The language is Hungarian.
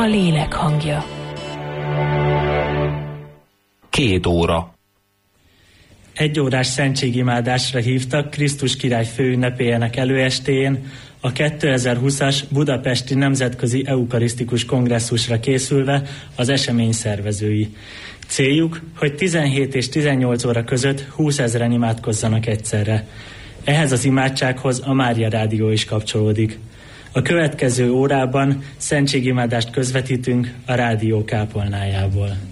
a lélek hangja. 2 óra. 1 órás szentségimádásra hívtak Krisztus király főünnepéjének előestéjén a 2020-as Budapesti Nemzetközi Eukarisztikus Kongresszusra készülve az esemény szervezői. Céljuk, hogy 17 és 18 óra között 20 000-en imádkozzanak egyszerre. Ehhez az imádsághoz a Mária Rádió is kapcsolódik. A következő órában szentségimádást közvetítünk a rádió kápolnájából.